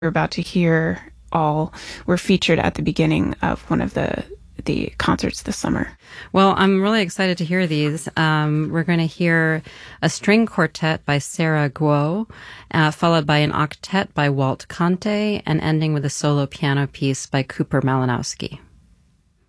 we're about to hear all were featured at the beginning of one of the concerts this summer. Well, I'm really excited to hear these. We're going to hear a string quartet by Sarah Guo, followed by an octet by Walt Conte, and ending with a solo piano piece by Cooper Malinowski.